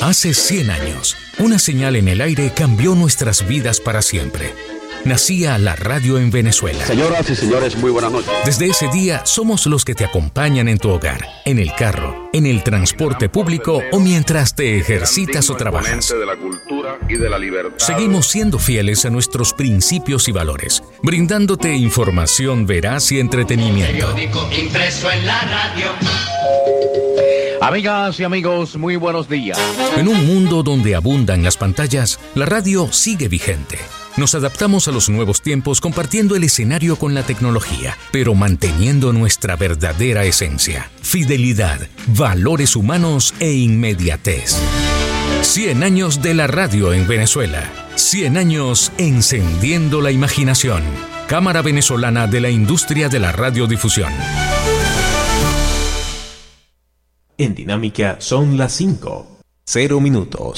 Hace 100 años, una señal en el aire cambió nuestras vidas para siempre. Nacía la radio en Venezuela. Señoras y señores, muy buenas noches. Desde ese día somos los que te acompañan en tu hogar, en el carro, en el transporte público o mientras te ejercitas o trabajas. De la cultura y de la libertad. Seguimos siendo fieles a nuestros principios y valores, brindándote información veraz y entretenimiento. Periódico impreso en la radio. Amigas y amigos, muy buenos días. En un mundo donde abundan las pantallas, la radio sigue vigente. Nos adaptamos a los nuevos tiempos compartiendo el escenario con la tecnología, pero manteniendo nuestra verdadera esencia, fidelidad, valores humanos e inmediatez. 100 años de la radio en Venezuela. 100 años encendiendo la imaginación. Cámara Venezolana de la Industria de la Radiodifusión. En Dinámica son las 5:00 minutos.